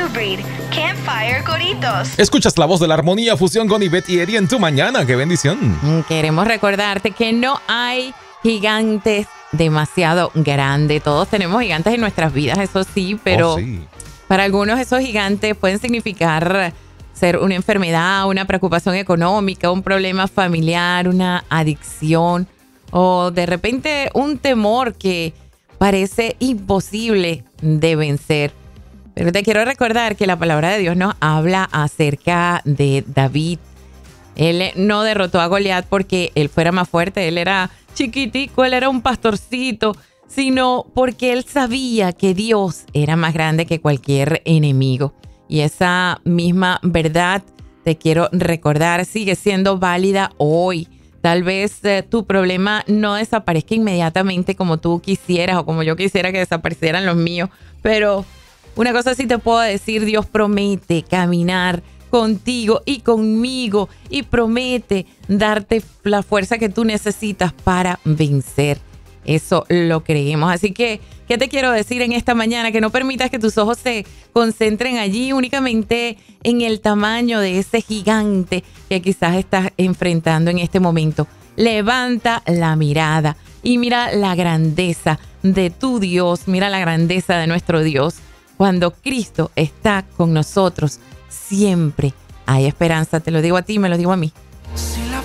Pure Breed, Campfire Coritos. Escuchas la voz de la armonía fusión con Ivette y Eri en tu mañana. ¡Qué bendición! Queremos recordarte que no hay gigantes demasiado grandes. Todos tenemos gigantes en nuestras vidas, eso sí, pero para algunos esos gigantes pueden significar ser una enfermedad, una preocupación económica, un problema familiar, una adicción o de repente un temor que parece imposible de vencer. Pero te quiero recordar que la palabra de Dios nos habla acerca de David. Él no derrotó a Goliat porque él fuera más fuerte, él era chiquitico, él era un pastorcito, sino porque él sabía que Dios era más grande que cualquier enemigo. Y esa misma verdad, te quiero recordar, sigue siendo válida hoy. Tal vez tu problema no desaparezca inmediatamente como tú quisieras o como yo quisiera que desaparecieran los míos, pero una cosa sí te puedo decir, Dios promete caminar contigo y conmigo y promete darte la fuerza que tú necesitas para vencer. Eso lo creemos. Así que, ¿qué te quiero decir en esta mañana? Que no permitas que tus ojos se concentren allí únicamente en el tamaño de ese gigante que quizás estás enfrentando en este momento. Levanta la mirada y mira la grandeza de tu Dios, mira la grandeza de nuestro Dios. Cuando Cristo está con nosotros, siempre hay esperanza. Te lo digo a ti, me lo digo a mí. Sí.